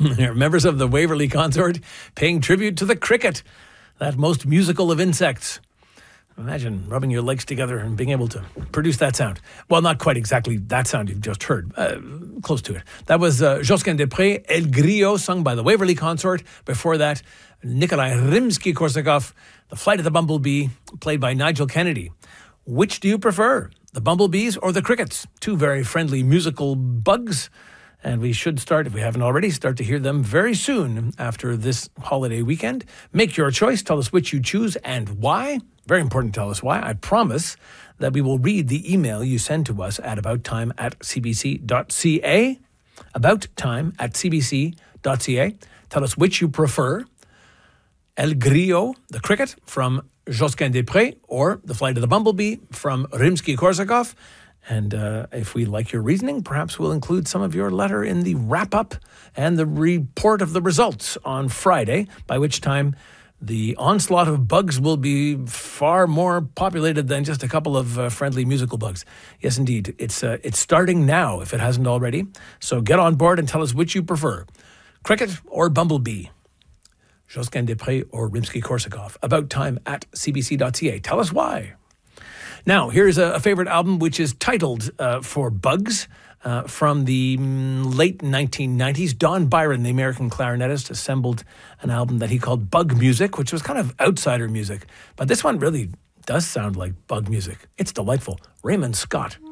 Members of the Waverley Consort paying tribute to the cricket, that most musical of insects. Imagine rubbing your legs together and being able to produce that sound. Well, not quite exactly that sound you've just heard. Close to it. That was Josquin des Prés, El Grillo, sung by the Waverley Consort. Before that, Nikolai Rimsky-Korsakov, The Flight of the Bumblebee, played by Nigel Kennedy. Which do you prefer, the bumblebees or the crickets? Two very friendly musical bugs. And we should start, if we haven't already, start to hear them very soon after this holiday weekend. Make your choice. Tell us which you choose and why. Very important to tell us why. I promise that we will read the email you send to us at abouttime@cbc.ca. Abouttime@cbc.ca. Tell us which you prefer. El Grillo, the cricket, from Josquin des Prés, or The Flight of the Bumblebee from Rimsky-Korsakov. And if we like your reasoning, perhaps we'll include some of your letter in the wrap-up and the report of the results on Friday, by which time the onslaught of bugs will be far more populated than just a couple of friendly musical bugs. Yes, indeed. It's starting now, if it hasn't already. So get on board and tell us which you prefer. Cricket or bumblebee? Josquin des Prés or Rimsky-Korsakov? Abouttime@cbc.ca. Tell us why. Now, here's a favorite album which is titled For Bugs from the late 1990s. Don Byron, the American clarinetist, assembled an album that he called Bug Music, which was kind of outsider music. But this one really does sound like bug music. It's delightful. Raymond Scott.